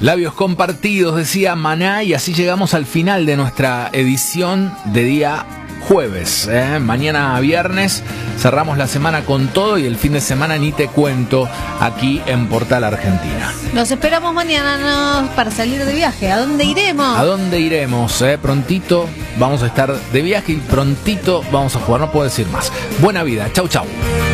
Labios compartidos, decía Maná, y así llegamos al final de nuestra edición de día jueves. Mañana viernes cerramos la semana con todo y el fin de semana ni te cuento aquí en Portal Argentina. Los esperamos mañana para salir de viaje. ¿A dónde iremos? ¿A dónde iremos? Prontito vamos a estar de viaje y prontito vamos a jugar, no puedo decir más. Buena vida, chau chau.